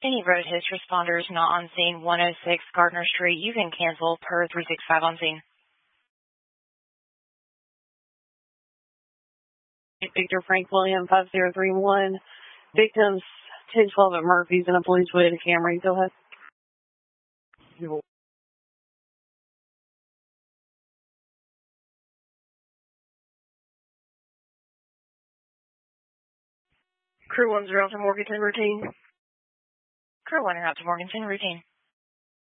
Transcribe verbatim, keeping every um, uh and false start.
Any road hits responders not on scene one oh six Gardner Street, you can cancel per three six five on scene. Victor Frank William five zero three one. Victims ten twelve at Murphy's and a police with a Camry. Go ahead. Crew one zero to Morganton routine. Crew one out to Morganton routine.